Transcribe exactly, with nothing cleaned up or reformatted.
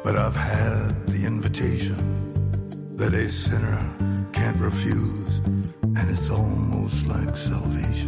But I've had the invitation that a sinner can't refuse, and it's almost like salvation.